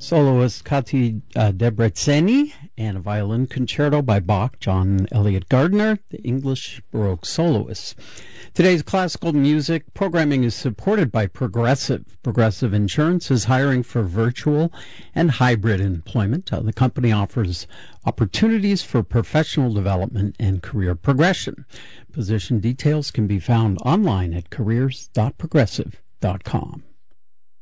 Soloist Kati Debreceni, and a violin concerto by Bach, John Elliott Gardner, the English Baroque soloists. Today's classical music programming is supported by Progressive. Progressive Insurance is hiring for virtual and hybrid employment. The company offers opportunities for professional development and career progression. Position details can be found online at careers.progressive.com.